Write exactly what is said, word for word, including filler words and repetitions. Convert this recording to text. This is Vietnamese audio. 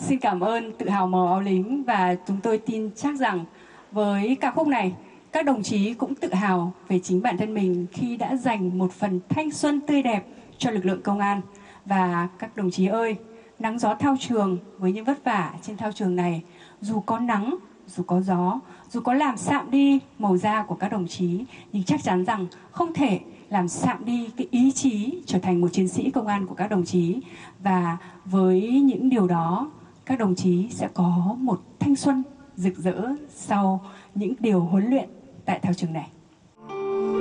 Xin cảm ơn Tự hào màu áo lính, và chúng tôi tin chắc rằng với ca khúc này, các đồng chí cũng tự hào về chính bản thân mình khi đã dành một phần thanh xuân tươi đẹp cho lực lượng công an. Và các đồng chí ơi, nắng gió thao trường với những vất vả trên thao trường này, dù có nắng, dù có gió, dù có làm sạm đi màu da của các đồng chí, nhưng chắc chắn rằng không thể làm sạm đi cái ý chí trở thành một chiến sĩ công an của các đồng chí. Và với những điều đó, các đồng chí sẽ có một thanh xuân rực rỡ sau những điều huấn luyện tại thao trường này.